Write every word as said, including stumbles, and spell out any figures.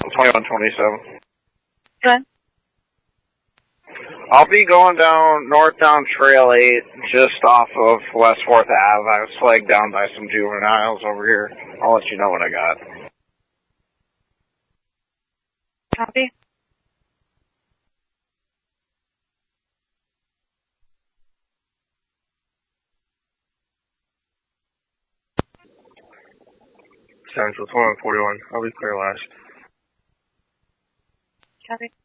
twenty-one twenty-seven. Good. I'll be going down north down Trail eight, just off of West fourth Ave. I was flagged down by some juveniles over here. I'll let you know what I got. Copy. Central twenty-one forty-one. I'll be clear last. Copy.